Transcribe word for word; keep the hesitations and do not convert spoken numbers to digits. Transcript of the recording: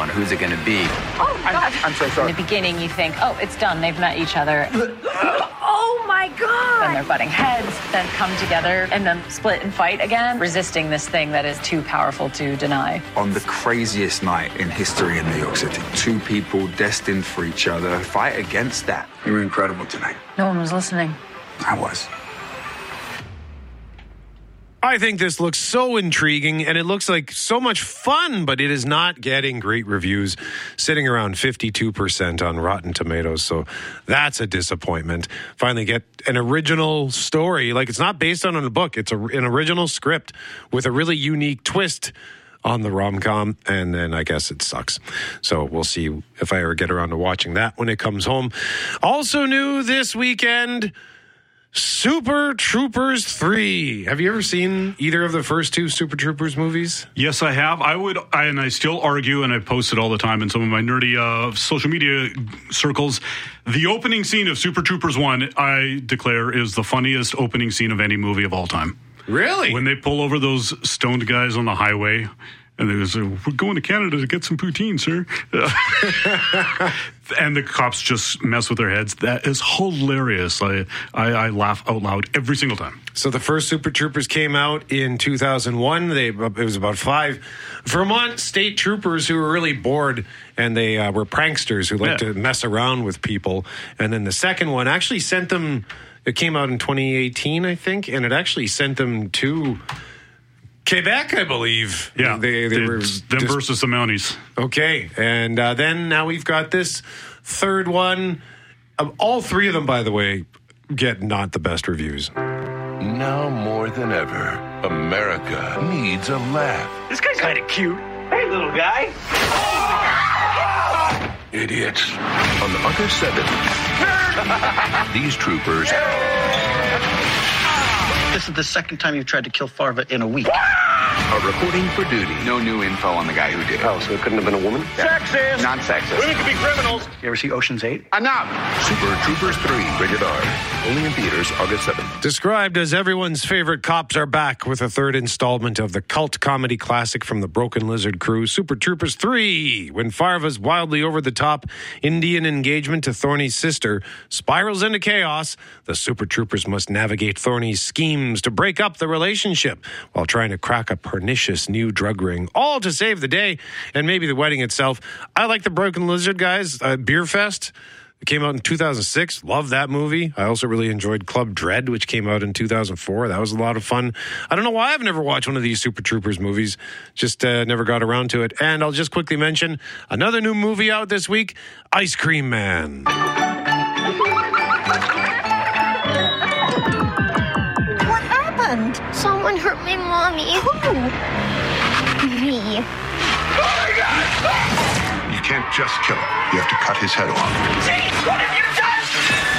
one. Who's it going to be? Oh, my God. I'm so sorry. In the beginning, you think, oh, it's done. They've met each other. Oh, my God. Then they're butting heads, then come together, and then split and fight again, resisting this thing that is too powerful to deny. On the craziest night in history in New York City, two people destined for each other fight against that. You were incredible tonight. No one was listening. I was. I think this looks so intriguing, and it looks like so much fun, but it is not getting great reviews, sitting around fifty-two percent on Rotten Tomatoes, so that's a disappointment. Finally get an original story, like it's not based on a book, it's a, an original script with a really unique twist on the rom-com, and then I guess it sucks. So we'll see if I ever get around to watching that when it comes home. Also new this weekend, Super Troopers three. Have you ever seen either of the first two Super Troopers movies? Yes, I have. I would, I, and I still argue, and I post it all the time in some of my nerdy uh, social media circles. The opening scene of Super Troopers one, I declare, is the funniest opening scene of any movie of all time. Really? When they pull over those stoned guys on the highway, and they say, "We're going to Canada to get some poutine, sir." And the cops just mess with their heads. That is hilarious. I, I, I laugh out loud every single time. So the first Super Troopers came out in two thousand one. They it was about five Vermont state troopers who were really bored, and they uh, were pranksters who liked Yeah. to mess around with people. And then the second one actually sent them. It came out in twenty eighteen, I think, and it actually sent them to Quebec, I believe. Yeah, they, they were it's them just- versus the Mounties. Okay, and uh, then now we've got this third one. Um, all three of them, by the way, get not the best reviews. Now more than ever, America needs a laugh. This guy's kind of cute. Hey, little guy. Idiots. On August seventh, these troopers This is the second time you've tried to kill Farva in a week. are reporting for duty. No new info on the guy who did it. Oh, so it couldn't have been a woman? Sexist. Not sexist. Women can be criminals. You ever see Ocean's Eight? Enough! Super Troopers three, rated R. Only in theaters August seventh. Described as everyone's favorite cops are back with a third installment of the cult comedy classic from the Broken Lizard crew, Super Troopers three. When Farva's wildly over-the-top Indian engagement to Thorny's sister spirals into chaos, the Super Troopers must navigate Thorny's schemes to break up the relationship while trying to crack a pernicious new drug ring, all to save the day and maybe the wedding itself. I like the Broken Lizard guys. Uh, Beer Fest. It came out in two thousand six. Love that movie. I also really enjoyed Club Dread, which came out in two thousand four. That was a lot of fun. I don't know why I've never watched one of these Super Troopers movies. Just uh, never got around to it. And I'll just quickly mention another new movie out this week, Ice Cream Man. What happened? Someone hurt my mommy. Who? Me. You can't just kill him. You have to cut his head off. Jeez, what have you done?